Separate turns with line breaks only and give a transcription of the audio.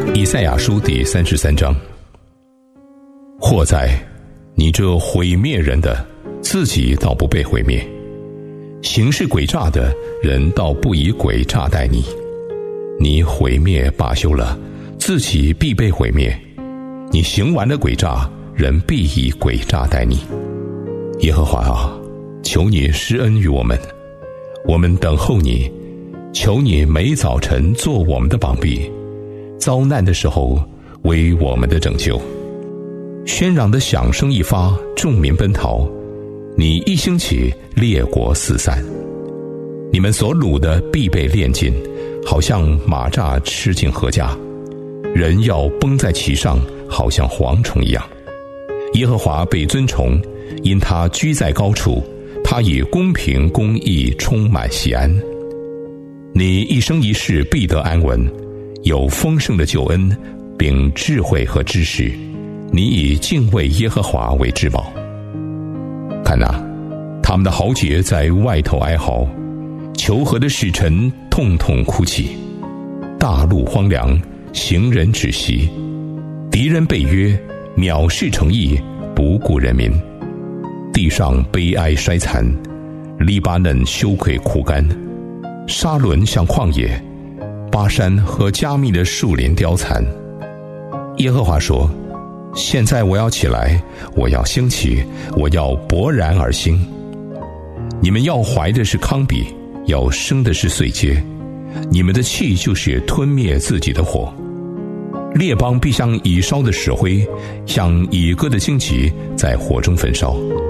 以赛亚书第33章。祸哉，你这毁灭人的，自己倒不被毁灭；行事诡诈的人，倒不以诡诈待你。你毁灭罢休了，自己必被毁灭；你行完了诡诈，人必以诡诈待你。耶和华啊，求你施恩于我们，我们等候你。求你每早晨做我们的膀臂，遭难的时候为我们的拯救。喧嚷的响声一发，众民奔逃，你一兴起，列国四散。你们所掳的必被炼尽，好像马蚱吃尽禾稼，人要崩在其上，好像蝗虫一样。耶和华被尊崇，因他居在高处，他以公平公义充满锡安。你一生一世必得安稳，有丰盛的救恩，并智慧和知识。你以敬畏耶和华为至宝。看哪，他们的豪杰在外头哀嚎，求和的使臣痛痛哭泣。大路荒凉，行人止息，敌人被约，藐视诚意，不顾人民。地上悲哀衰残，黎巴嫩羞愧枯干，沙伦像旷野，巴山和加密的树林凋残。耶和华说，现在我要起来，我要兴起，我要勃然而兴。你们要怀的是糠秕，要生的是碎秸，你们的气就是吞灭自己的火。列邦必像已烧的石灰，像已割的荆棘，在火中焚烧。